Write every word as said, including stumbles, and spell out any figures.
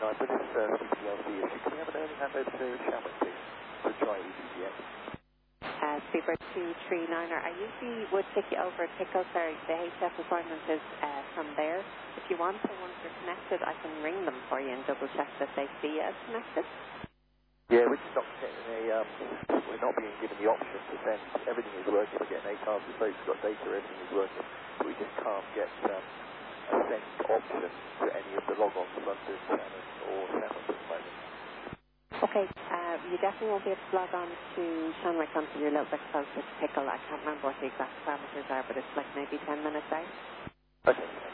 nine, but this uh, C P L C issue, can we have an early handover to Shamrock, please, to try E D D X? Uh, Super two three niner, I usually would take you over at Pickle Ferry. The H F appointment is uh, from there. If you want to, once you're connected, I can ring them for you and double check that they see you as connected. Yeah, we're just not getting a, um, we're not being given the option to send. Everything is working. We're getting A cards with folks, we've got data, everything is working. But we just can't get um, a send option to any of the log-ons to London, Shannon, or Shamrock at the moment. Okay, uh, you definitely won't be able to log on to Shamrock until you're a little bit closer to Pickle. I can't remember what the exact parameters are, but it's like maybe ten minutes out. Okay.